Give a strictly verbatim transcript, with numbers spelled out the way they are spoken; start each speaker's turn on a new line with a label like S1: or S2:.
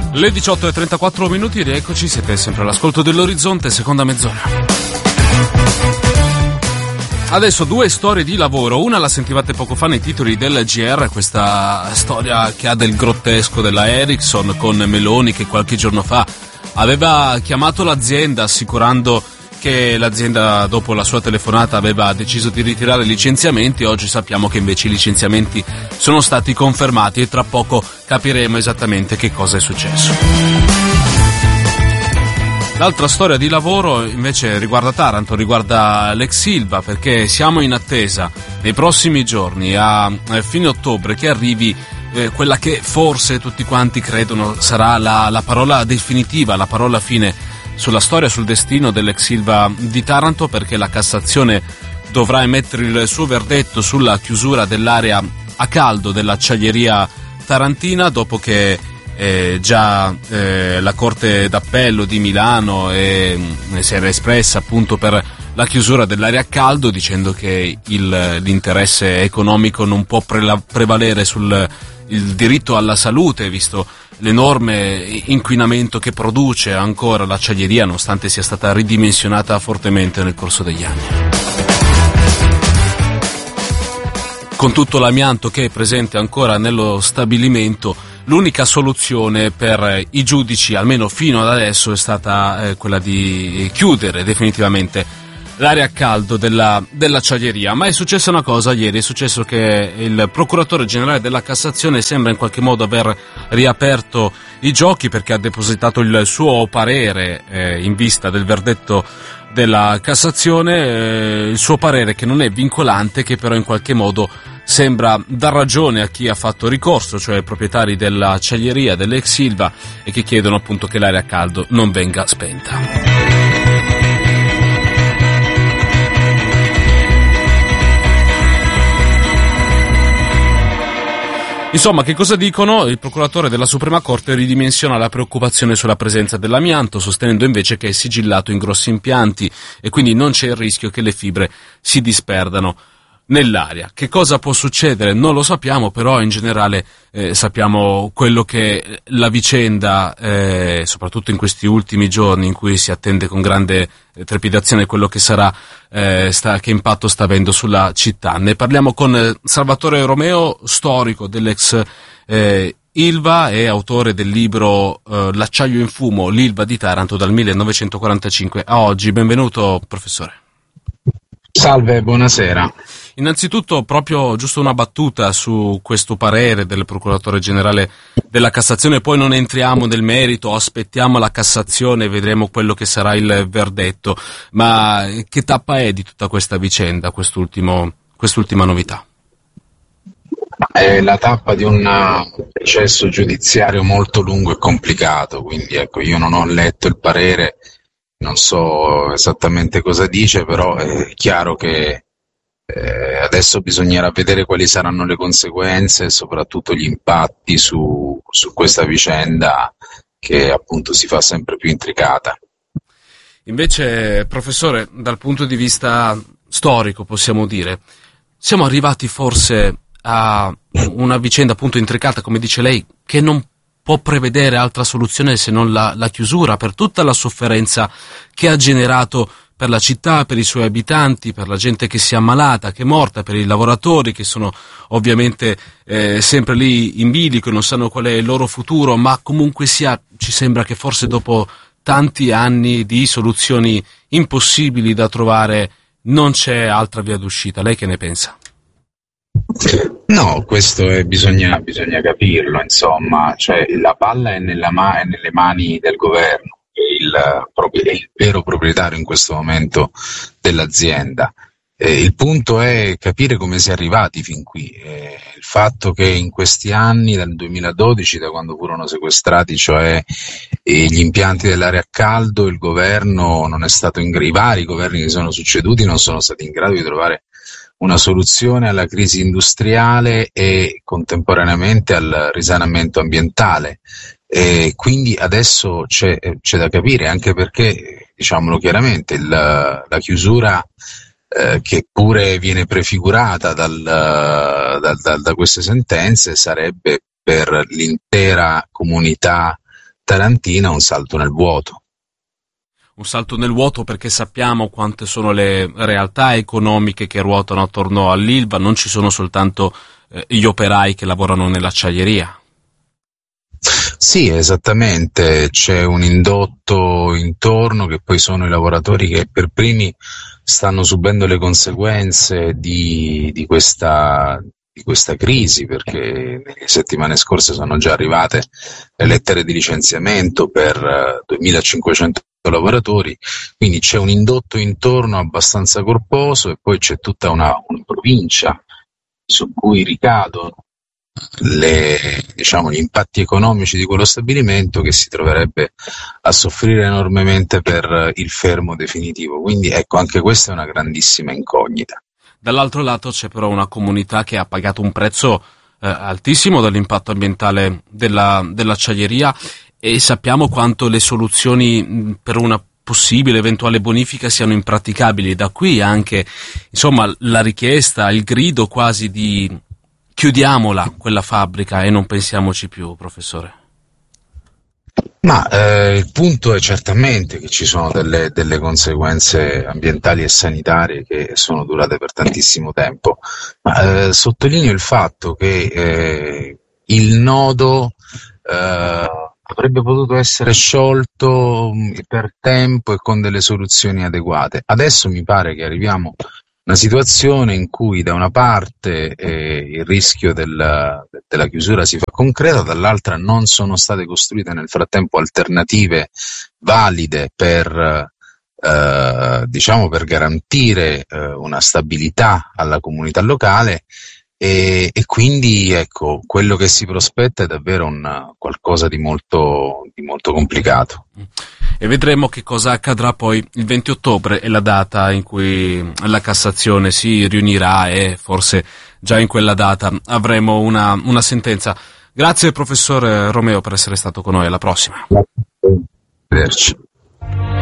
S1: Le diciotto e trentaquattro minuti, rieccoci, siete sempre all'ascolto dell'Orizzonte, seconda mezz'ora. Adesso due storie di lavoro, una la sentivate poco fa nei titoli del G R, questa storia che ha del grottesco della Ericsson con Meloni che qualche giorno fa aveva chiamato l'azienda assicurando che l'azienda dopo la sua telefonata aveva deciso di ritirare i licenziamenti. Oggi sappiamo che invece i licenziamenti sono stati confermati e tra poco capiremo esattamente che cosa è successo. L'altra storia di lavoro invece riguarda Taranto, riguarda l'ex Ilva, perché siamo in attesa nei prossimi giorni, a fine ottobre, che arrivi eh, quella che forse tutti quanti credono sarà la, la parola definitiva, la parola fine sulla storia, sul destino dell'ex Ilva di Taranto, perché la Cassazione dovrà emettere il suo verdetto sulla chiusura dell'area a caldo dell'acciaieria tarantina, dopo che eh, già eh, la Corte d'Appello di Milano eh, si era espressa appunto per la chiusura dell'area a caldo, dicendo che il, l'interesse economico non può prela- prevalere sul il diritto alla salute, visto l'enorme inquinamento che produce ancora l'acciaieria, nonostante sia stata ridimensionata fortemente nel corso degli anni. Con tutto l'amianto che è presente ancora nello stabilimento, l'unica soluzione per i giudici, almeno fino ad adesso, è stata eh, quella di chiudere definitivamente l'area a caldo della, dell'acciaieria. Ma è successa una cosa ieri, è successo che il procuratore generale della Cassazione sembra in qualche modo aver riaperto i giochi, perché ha depositato il suo parere eh, in vista del verdetto della Cassazione, eh, il suo parere che non è vincolante, che però in qualche modo sembra dar ragione a chi ha fatto ricorso, cioè i proprietari dell'acciaieria, dell'ex Ilva, e che chiedono appunto che l'area a caldo non venga spenta. Insomma, che cosa dicono? Il procuratore della Suprema Corte ridimensiona la preoccupazione sulla presenza dell'amianto, sostenendo invece che è sigillato in grossi impianti e quindi non c'è il rischio che le fibre si disperdano nell'aria. Che cosa può succedere? Non lo sappiamo, però in generale eh, sappiamo quello che la vicenda, eh, soprattutto in questi ultimi giorni in cui si attende con grande eh, trepidazione quello che sarà, eh, sta, che impatto sta avendo sulla città. Ne parliamo con eh, Salvatore Romeo, storico dell'ex eh, Ilva e autore del libro eh, L'acciaio in fumo, l'Ilva di Taranto dal millenovecentoquarantacinque a oggi. Benvenuto, professore.
S2: Salve, buonasera.
S1: Innanzitutto, proprio giusto una battuta su questo parere del procuratore generale della Cassazione, poi non entriamo nel merito, aspettiamo la Cassazione e vedremo quello che sarà il verdetto. Ma che tappa è di tutta questa vicenda, quest'ultimo, quest'ultima novità?
S2: È la tappa di un processo giudiziario molto lungo e complicato, quindi ecco, io non ho letto il parere, non so esattamente cosa dice, però è chiaro che eh, adesso bisognerà vedere quali saranno le conseguenze e soprattutto gli impatti su, su questa vicenda che appunto si fa sempre più intricata.
S1: Invece, professore, dal punto di vista storico possiamo dire, siamo arrivati forse a una vicenda appunto intricata, come dice lei, che non può prevedere altra soluzione se non la, la chiusura, per tutta la sofferenza che ha generato per la città, per i suoi abitanti, per la gente che si è ammalata, che è morta, per i lavoratori che sono ovviamente eh, sempre lì in bilico e non sanno qual è il loro futuro, ma comunque sia ci sembra che forse dopo tanti anni di soluzioni impossibili da trovare non c'è altra via d'uscita. Lei che ne pensa?
S2: No, questo è, bisogna, bisogna capirlo, insomma, cioè la palla è, nella ma- è nelle mani del governo, il, è il vero proprietario in questo momento dell'azienda. Eh, il punto è capire come si è arrivati fin qui. Eh, il fatto che in questi anni, dal duemiladodici, da quando furono sequestrati, cioè eh, gli impianti dell'area a caldo, il governo non è stato in grado, i vari governi che sono succeduti non sono stati in grado di trovare una soluzione alla crisi industriale e contemporaneamente al risanamento ambientale. E quindi adesso c'è, c'è da capire, anche perché, diciamolo chiaramente, il, la chiusura eh, che pure viene prefigurata dal, dal, dal, da queste sentenze sarebbe per l'intera comunità tarantina è un salto nel vuoto.
S1: Un salto nel vuoto perché sappiamo quante sono le realtà economiche che ruotano attorno all'Ilva, non ci sono soltanto eh, gli operai che lavorano nell'acciaieria.
S2: Sì, esattamente, c'è un indotto intorno che poi sono i lavoratori che per primi stanno subendo le conseguenze di, di questa di questa crisi, perché nelle settimane scorse sono già arrivate le lettere di licenziamento per duemilacinquecento lavoratori, quindi c'è un indotto intorno abbastanza corposo e poi c'è tutta una, una provincia su cui ricadono le, diciamo, gli impatti economici di quello stabilimento, che si troverebbe a soffrire enormemente per il fermo definitivo. Quindi ecco, anche questa è una grandissima incognita.
S1: Dall'altro lato c'è però una comunità che ha pagato un prezzo eh, altissimo dall'impatto ambientale della, dell'acciaieria, e sappiamo quanto le soluzioni mh, per una possibile eventuale bonifica siano impraticabili. Da qui anche, insomma, la richiesta, il grido quasi di chiudiamola quella fabbrica e non pensiamoci più, professore.
S2: Ma eh, il punto è certamente che ci sono delle, delle conseguenze ambientali e sanitarie che sono durate per tantissimo tempo, ma eh, sottolineo il fatto che eh, il nodo eh, avrebbe potuto essere sciolto per tempo e con delle soluzioni adeguate. Adesso mi pare che arriviamo a una situazione in cui da una parte eh, il rischio del, della chiusura si fa concreta, dall'altra non sono state costruite nel frattempo alternative valide per, eh, diciamo, per garantire eh, una stabilità alla comunità locale, e, e quindi ecco, quello che si prospetta è davvero un, qualcosa di molto, di molto complicato.
S1: E vedremo che cosa accadrà poi. Il venti ottobre è la data in cui la Cassazione si riunirà e forse già in quella data avremo una, una sentenza. Grazie professor Romeo per essere stato con noi, alla prossima.
S2: Grazie.